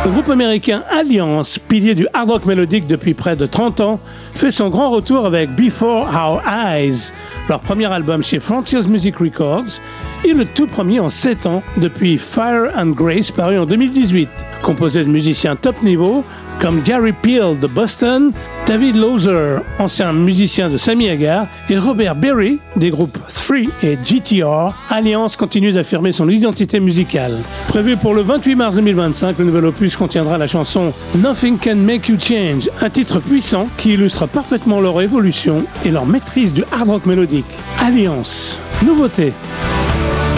Le groupe américain Alliance, pilier du hard rock mélodique depuis près de 30 ans, fait son grand retour avec Before Our Eyes, leur premier album chez Frontiers Music Records, et le tout premier en 7 ans depuis Fire and Grace paru en 2018, composé de musiciens top niveau comme Gary Peel de Boston, David Lozer, ancien musicien de Sammy Hagar, et Robert Berry des groupes 3 et GTR. Alliance continue d'affirmer son identité musicale. Prévu pour le 28 mars 2025, le nouvel opus contiendra la chanson Nothing Can Make You Change, un titre puissant qui illustre parfaitement leur évolution et leur maîtrise du hard rock mélodique. Alliance, nouveauté.